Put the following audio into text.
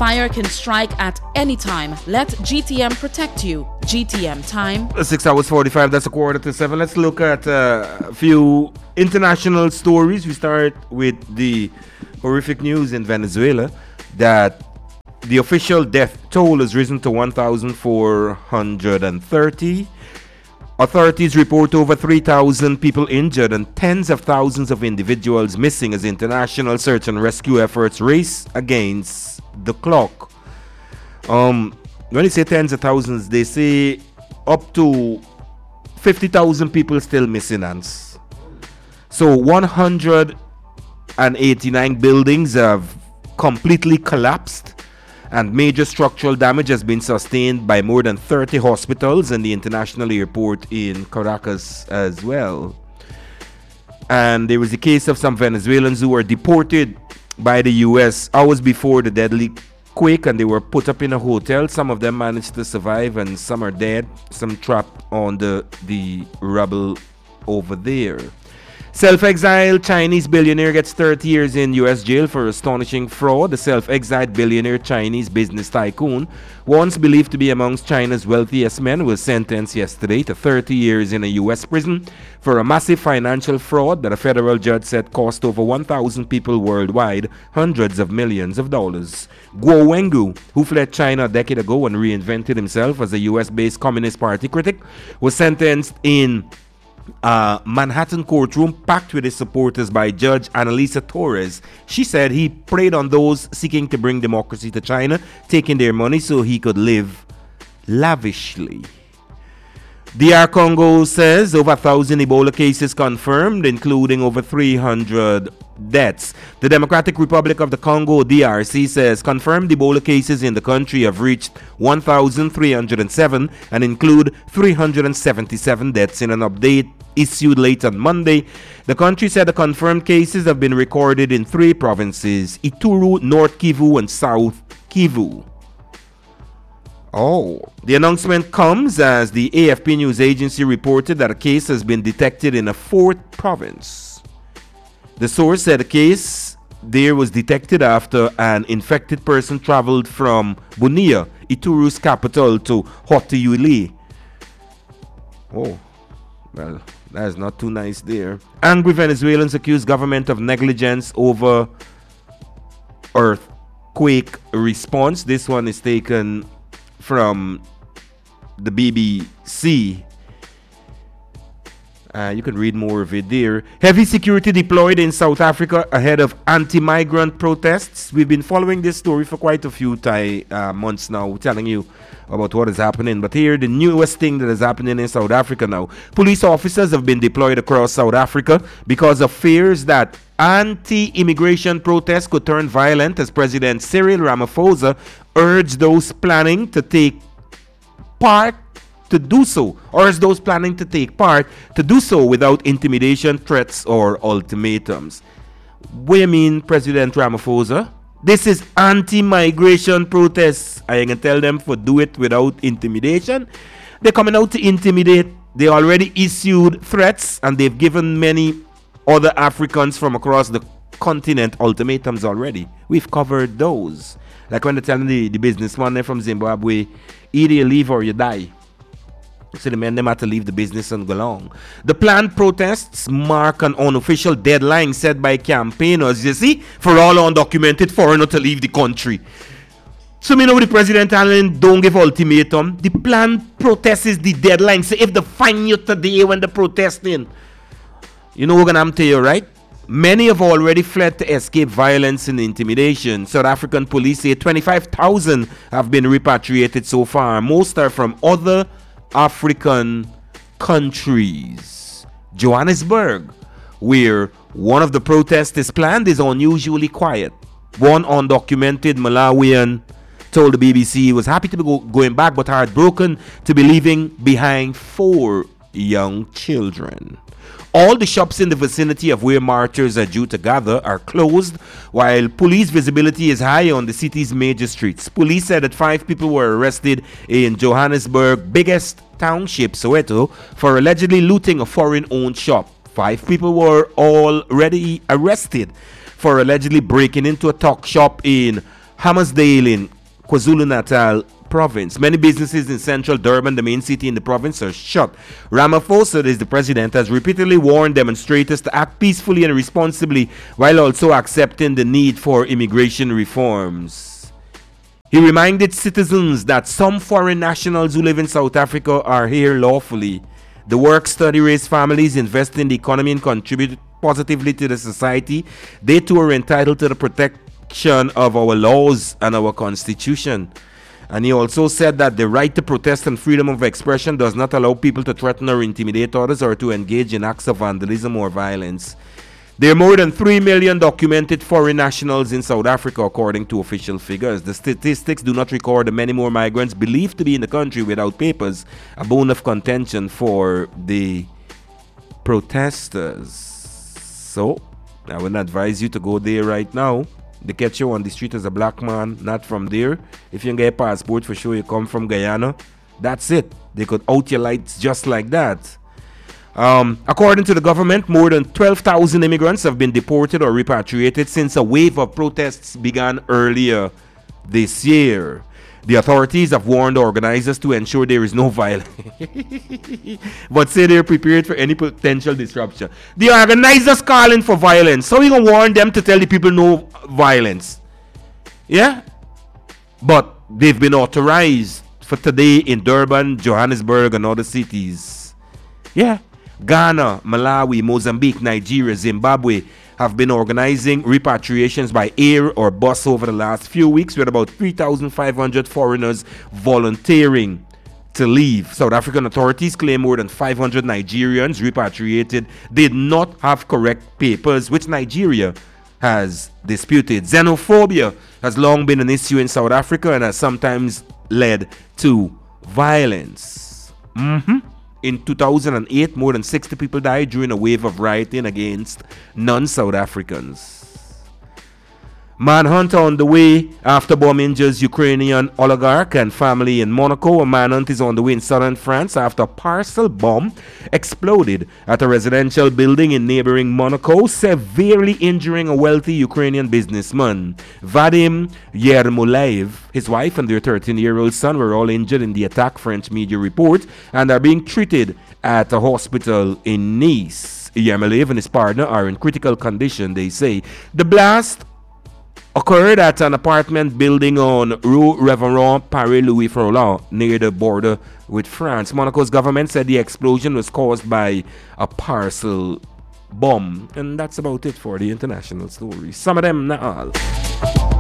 Fire can strike at any time. Let GTM protect you. GTM time. 6 hours 45, that's 6:45. Let's look at a few international stories. We start with the horrific news in Venezuela that the official death toll has risen to 1,430. Authorities report over 3,000 people injured and tens of thousands of individuals missing as international search and rescue efforts race against the clock. When they say tens of thousands, they say up to 50,000 people still missing. So 189 buildings have completely collapsed, and major structural damage has been sustained by more than 30 hospitals and the international airport in Caracas as well. And there was a case of some Venezuelans who were deported by the US hours before the deadly quake, and they were put up in a hotel. Some of them managed to survive and some are dead, some trapped on the rubble over there. Self-exiled Chinese billionaire gets 30 years in US jail for astonishing fraud. The self-exiled billionaire Chinese business tycoon, once believed to be amongst China's wealthiest men, was sentenced yesterday to 30 years in a US prison for a massive financial fraud that a federal judge said cost over 1,000 people worldwide hundreds of millions of dollars. Guo Wengu, who fled China a decade ago and reinvented himself as a US-based Communist Party critic, was sentenced in Manhattan courtroom packed with his supporters by Judge Annalisa Torres. She said he preyed on those seeking to bring democracy to China, taking their money so he could live lavishly. DR Congo says over 1,000 Ebola cases confirmed, including over 300 deaths. The Democratic Republic of the Congo, DRC, says confirmed Ebola cases in the country have reached 1,307 and include 377 deaths. In an update issued late on Monday, the country said the confirmed cases have been recorded in 3 provinces: Ituri, North Kivu, and South Kivu. The announcement comes as the AFP news agency reported that a case has been detected in a 4th province. The source said a case there was detected after an infected person traveled from Bunia, Ituri's capital, to Hotiuli. Well, that's not too nice there. Angry Venezuelans accuse government of negligence over earthquake response. This one is taken from the BBC. You can read more of it there. Heavy security deployed in South Africa ahead of anti-migrant protests. We've been following this story for quite a few months now, telling you about what is happening. But here, the newest thing that is happening in South Africa now. Police officers have been deployed across South Africa because of fears that anti-immigration protests could turn violent, as President Cyril Ramaphosa urged those planning to take part to do so, or as those planning to take part to do so without intimidation, threats, or ultimatums. What do you mean, President Ramaphosa? This is anti-migration protests. I can tell them to do it without intimidation. They're coming out to intimidate. They already issued threats, and they've given many other Africans from across the continent ultimatums already. We've covered those. Like when they're telling the businessman from Zimbabwe, either you leave or you die. So the men them had to leave the business and go along. The planned protests mark an unofficial deadline set by campaigners, you see, for all undocumented foreigners to leave the country. So me know the President Allen don't give ultimatum. The planned protest is the deadline. So if they find you today when they're protesting, you know what I'm gonna tell you, right? Many have already fled to escape violence and intimidation. South African police say 25,000 have been repatriated so far. Most are from other African countries. Johannesburg, where one of the protests is planned, is unusually quiet. One undocumented Malawian told the BBC he was happy to be going back but heartbroken to be leaving behind 4 young children. All the shops in the vicinity of where marchers are due to gather are closed, while police visibility is high on the city's major streets. Police said that 5 people were arrested in Johannesburg's biggest township, Soweto, for allegedly looting a foreign-owned shop. 5 people were already arrested for allegedly breaking into a tuck shop in Hammersdale in KwaZulu-Natal province. Many businesses in central Durban, the main city in the province, are shut. Ramaphosa, is the president, has repeatedly warned demonstrators to act peacefully and responsibly while also accepting the need for immigration reforms. He reminded citizens that some foreign nationals who live in South Africa are here lawfully. The work, study, raise families, invest in the economy and contribute positively to the society. They too are entitled to the protection of our laws and our constitution. And he also said that the right to protest and freedom of expression does not allow people to threaten or intimidate others or to engage in acts of vandalism or violence. There are more than 3 million documented foreign nationals in South Africa, according to official figures. The statistics do not record the many more migrants believed to be in the country without papers, a bone of contention for the protesters. So, I would advise you to go there right now. They catch you on the street as a black man, not from there. If you get a passport, for sure you come from Guyana. That's it. They could out your lights just like that. According to the government, more than 12,000 immigrants have been deported or repatriated since a wave of protests began earlier this year. The authorities have warned organizers to ensure there is no violence, but say they're prepared for any potential disruption. The organizers calling for violence, so we gonna warn them to tell the people no violence. Yeah, but they've been authorized for today in Durban, Johannesburg, and other cities. Yeah, Ghana, Malawi, Mozambique, Nigeria, Zimbabwe have been organizing repatriations by air or bus over the last few weeks, with about 3,500 foreigners volunteering to leave. South African authorities claim more than 500 Nigerians repatriated did not have correct papers, which Nigeria has disputed. Xenophobia has long been an issue in South Africa and has sometimes led to violence. In 2008, more than 60 people died during a wave of rioting against non-South Africans. Manhunt on the way after bomb injures Ukrainian oligarch and family in Monaco. A manhunt is on the way in southern France after a parcel bomb exploded at a residential building in neighboring Monaco, severely injuring a wealthy Ukrainian businessman. Vadim Yermolaev, his wife, and their 13-year-old son were all injured in the attack, French media report, and are being treated at a hospital in Nice. Yermolaev and his partner are in critical condition, they say. The blast occurred at an apartment building on Rue Reverend Paris-Louis Froland near the border with France. Monaco's government said the explosion was caused by a parcel bomb. And that's about it for the international stories. Some of them, not all.